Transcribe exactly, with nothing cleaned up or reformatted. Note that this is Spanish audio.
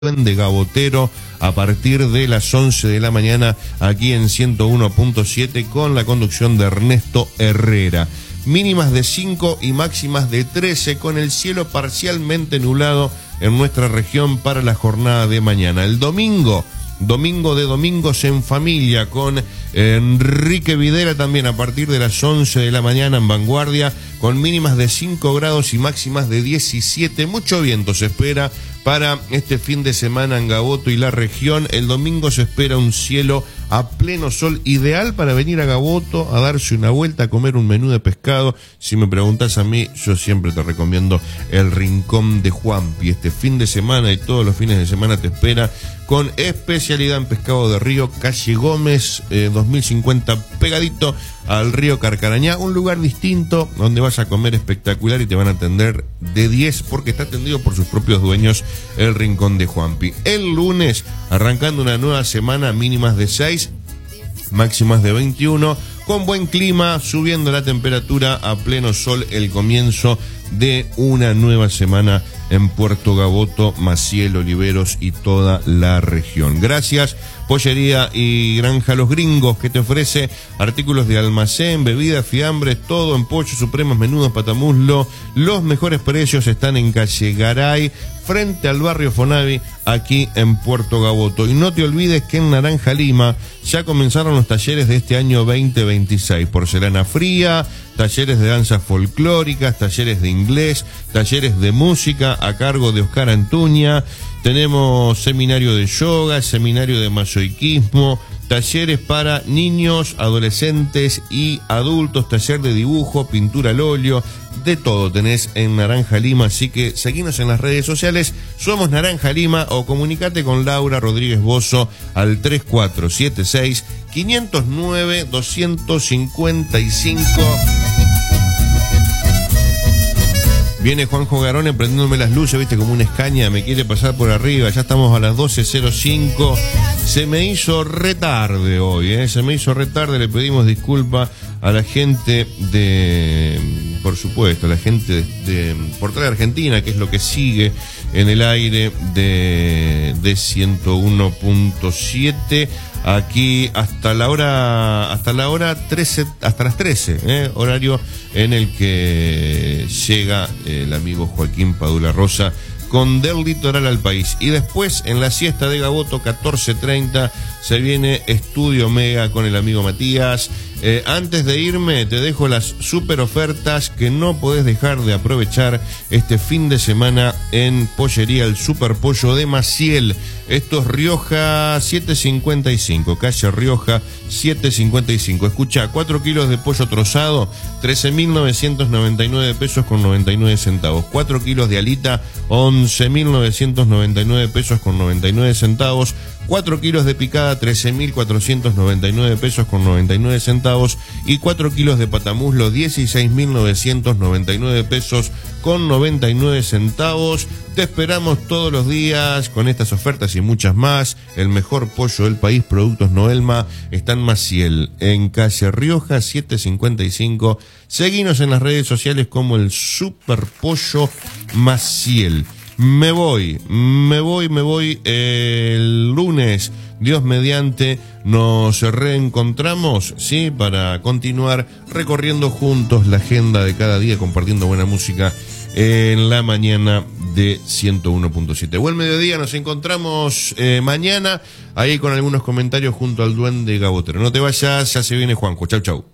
de Gabotero a partir de las once de la mañana aquí en ciento uno punto siete con la conducción de Ernesto Herrera. Mínimas de cinco y máximas de trece con el cielo parcialmente nublado en nuestra región para la jornada de mañana. El domingo, domingo de domingos en familia con Enrique Videla también a partir de las once de la mañana en Vanguardia con mínimas de cinco grados y máximas de diecisiete. Mucho viento se espera para este fin de semana en Gaboto y la región. El domingo se espera un cielo a pleno sol, ideal para venir a Gaboto a darse una vuelta, a comer un menú de pescado. Si me preguntas a mí, yo siempre te recomiendo el Rincón de Juanpi. Este fin de semana y todos los fines de semana te espera con especialidad en pescado de río, calle Gómez, eh, dos mil cincuenta, pegadito al río Carcarañá, un lugar distinto donde vas a comer espectacular y te van a atender de diez porque está atendido por sus propios dueños, el Rincón de Juanpi. El lunes, arrancando una nueva semana, mínimas de seis, máximas de veintiuno, con buen clima, subiendo la temperatura a pleno sol, el comienzo de una nueva semana en Puerto Gaboto, Maciel, Oliveros y toda la región. Gracias, Pollería y Granja Los Gringos, que te ofrece artículos de almacén, bebidas, fiambres, todo en pollo, supremos, menudos, patamuslo. Los mejores precios están en calle Garay, frente al barrio Fonavi, aquí en Puerto Gaboto. Y no te olvides que en Naranja Lima ya comenzaron los talleres de este año veinte veintiséis. Porcelana fría, talleres de danzas folclóricas, talleres de inglés, talleres de música a cargo de Oscar Antuña. Tenemos seminario de yoga, seminario de masoiquismo, talleres para niños, adolescentes y adultos, taller de dibujo, pintura al óleo, de todo tenés en Naranja Lima, así que seguinos en las redes sociales, somos Naranja Lima, o comunicate con Laura Rodríguez Bozo al tres cuatro siete seis, cinco cero nueve, dos cinco cinco. Viene Juanjo Garone prendiéndome las luces, viste, como una escaña, me quiere pasar por arriba. Ya estamos a las doce cero cinco. Se me hizo retarde hoy, ¿eh? Se me hizo retarde, le pedimos disculpa a la gente de, por supuesto, a la gente de, de Portal Argentina, que es lo que sigue en el aire de, de ciento uno punto siete. Aquí hasta la hora hasta la hora trece, hasta las trece, ¿eh? Horario en el que llega el amigo Joaquín Padula Rosa con Del Litoral al País. Y después, en la siesta de Gaboto, catorce treinta, se viene Estudio Mega con el amigo Matías. Eh, antes de irme, te dejo las super ofertas que no podés dejar de aprovechar este fin de semana en Pollería El Super Pollo de Maciel. Esto es Rioja setecientos cincuenta y cinco, calle Rioja setecientos cincuenta y cinco. Escucha, cuatro kilos de pollo trozado, trece mil novecientos noventa y nueve pesos con noventa y nueve centavos. cuatro kilos de alita, once mil novecientos noventa y nueve pesos con noventa y nueve centavos. cuatro kilos de picada, trece mil cuatrocientos noventa y nueve pesos con noventa y nueve centavos. Y cuatro kilos de patamuslo, dieciséis mil novecientos noventa y nueve pesos con noventa y nueve centavos. Te esperamos todos los días con estas ofertas y muchas más. El mejor pollo del país, Productos Noelma, está en Maciel, en calle Rioja setecientos cincuenta y cinco. Seguinos en las redes sociales como el Super Pollo Maciel. Me voy, me voy, me voy el lunes, Dios mediante, nos reencontramos, ¿sí? Para continuar recorriendo juntos la agenda de cada día, compartiendo buena música en la mañana de ciento uno punto siete. Buen mediodía, nos encontramos eh, mañana, ahí con algunos comentarios junto al Duende Gabotero. No te vayas, ya se viene Juanjo, chau chau.